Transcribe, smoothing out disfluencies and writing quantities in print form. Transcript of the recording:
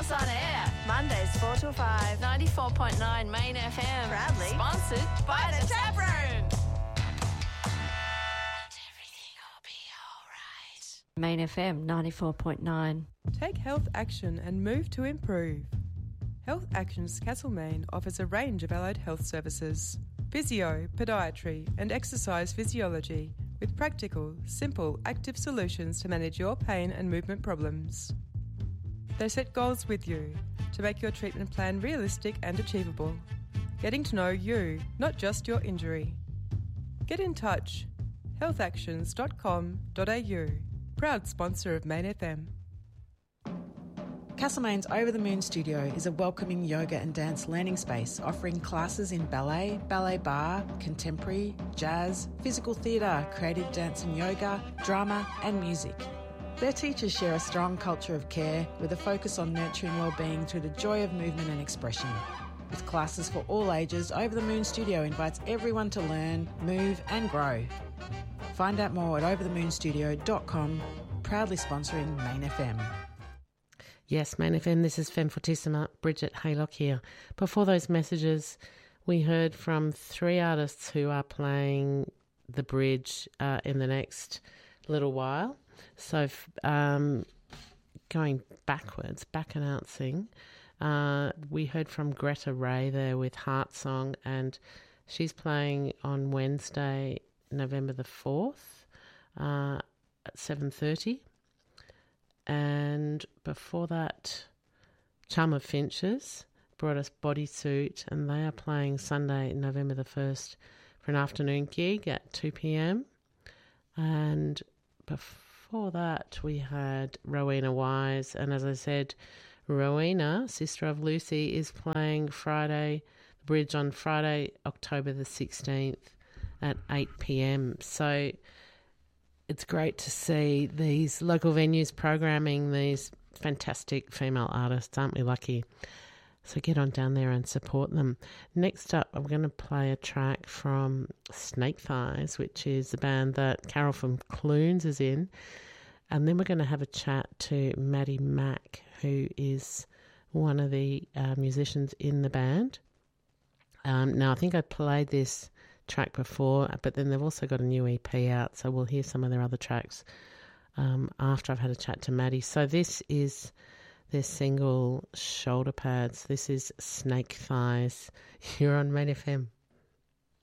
us on air. Mondays 4 till 5. 94.9 Main FM. Proudly Sponsored by The Tap Room. Main FM 94.9. Take health action and move to improve. Health Actions Castlemaine offers a range of allied health services, physio, podiatry and exercise physiology with practical, simple, active solutions to manage your pain and movement problems. They set goals with you to make your treatment plan realistic and achievable, getting to know you, not just your injury. Get in touch. healthactions.com.au. Proud sponsor of Main FM. Castlemaine's Over the Moon studio is a welcoming yoga and dance learning space offering classes in ballet, ballet bar, contemporary, jazz, physical theatre, creative dance and yoga, drama and music. Their teachers share a strong culture of care with a focus on nurturing wellbeing through the joy of movement and expression. With classes for all ages, Over the Moon studio invites everyone to learn, move and grow. Find out more at overthemoonstudio.com, proudly sponsoring Main FM. Yes, Main FM, this is Femme Fortissima, Bridget Haylock here. Before those messages, we heard from 3 artists who are playing the bridge in the next little while. So going backwards, back announcing, we heard from Greta Ray there with Heart Song, and she's playing on Wednesday, November the 4th at 7:30. And before that, Charm of Finches brought us Bodysuit, and they are playing Sunday, November the 1st for an afternoon gig at 2 p.m. And before that, we had Rowena Wise, and as I said, Rowena, sister of Lucy, is playing the bridge on Friday, October the 16th at 8 p.m. So it's great to see these local venues programming these fantastic female artists. Aren't we lucky? So get on down there and support them. Next up, I'm going to play a track from Snake Thighs, which is the band that Carol from Clunes is in. And then we're going to have a chat to Maddie Mack, who is one of the musicians in the band. Now, I think I played this track before, but then they've also got a new EP out, so we'll hear some of their other tracks after I've had a chat to Maddie. So this is their single Shoulder Pads. This is Snake Thighs. You're on Main FM.